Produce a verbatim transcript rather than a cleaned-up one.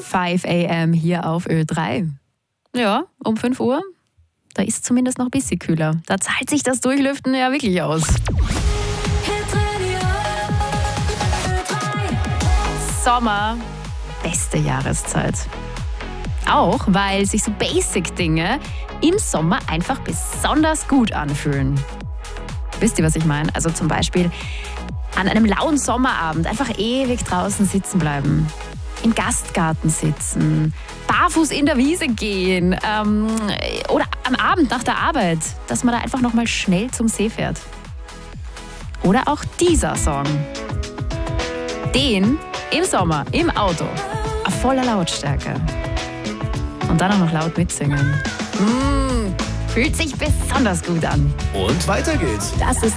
fünf a m hier auf Ö drei. Ja, um fünf Uhr, da ist zumindest noch ein bisschen kühler. Da zahlt sich das Durchlüften ja wirklich aus. Sommer, beste Jahreszeit. Auch, weil sich so Basic-Dinge im Sommer einfach besonders gut anfühlen. Wisst ihr, was ich meine? Also zum Beispiel an einem lauen Sommerabend einfach ewig draußen sitzen bleiben. Im Gastgarten sitzen, barfuß in der Wiese gehen ähm, oder am Abend nach der Arbeit, dass man da einfach noch mal schnell zum See fährt. Oder auch dieser Song. Den im Sommer, im Auto, auf voller Lautstärke. Und dann auch noch laut mitsingen. Mmh, fühlt sich besonders gut an. Und weiter geht's. Das ist